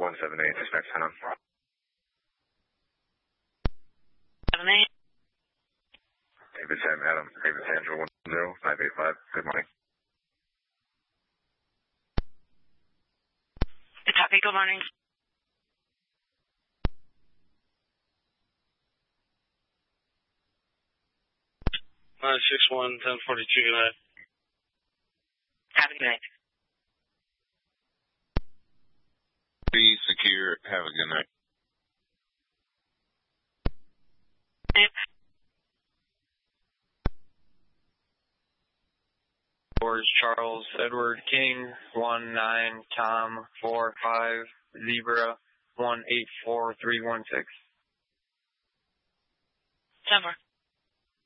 178, dispatch 10 on. 78. David Sam Adam, David Sandra 10585, good morning. Copy, good morning. Line 61, 1042, good night. Have a good night. Be secure. Have a good night. Yep. George Charles Edward King 19 Tom 45 Zebra 184316. 10-4.